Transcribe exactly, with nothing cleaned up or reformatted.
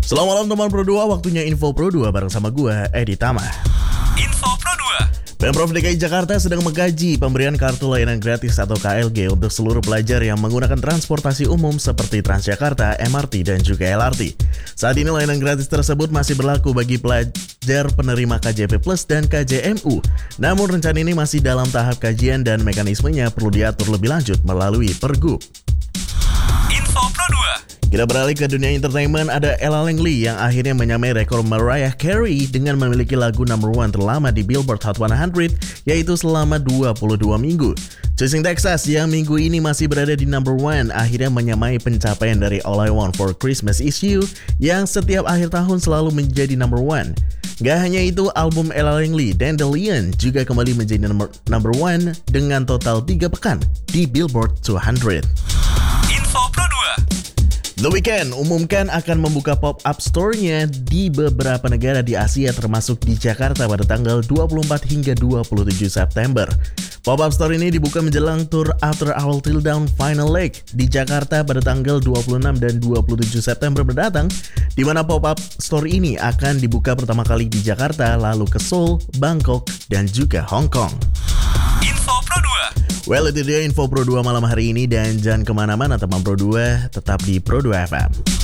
Selamat malam teman Pro dua, waktunya Info Pro dua bareng sama gue, Edi Tama. Info Pro dua. Pemprov D K I Jakarta sedang mengkaji pemberian kartu layanan gratis atau K L G untuk seluruh pelajar yang menggunakan transportasi umum seperti Transjakarta, M R T, dan juga L R T. Saat ini layanan gratis tersebut masih berlaku bagi pelajar penerima K J P Plus dan K J M U. Namun rencana ini masih dalam tahap kajian dan mekanismenya perlu diatur lebih lanjut melalui Pergub. Info Pro dua. Kita beralih ke dunia entertainment, ada Ella Langley yang akhirnya menyamai rekor Mariah Carey dengan memiliki lagu number one terlama di Billboard Hot seratus, yaitu selama dua puluh dua minggu. Chasing Texas yang minggu ini masih berada di number one akhirnya menyamai pencapaian dari All I Want for Christmas Is You yang setiap akhir tahun selalu menjadi number one. Gak hanya itu, album Ella Langley, Dandelion juga kembali menjadi number, number one dengan total tiga pekan di Billboard seratus. Info Pro dua. The Weeknd umumkan akan membuka pop-up store-nya di beberapa negara di Asia termasuk di Jakarta pada tanggal dua puluh empat hingga dua puluh tujuh September. Pop-up store ini dibuka menjelang tour After Our Till Dawn Final Leg di Jakarta pada tanggal dua puluh enam dan dua puluh tujuh September mendatang, di mana pop-up store ini akan dibuka pertama kali di Jakarta, lalu ke Seoul, Bangkok, dan juga Hong Kong. Info Pro dua. Well, itu dia Info Pro dua malam hari ini, dan jangan kemana-mana teman Pro dua, tetap di Pro dua F M.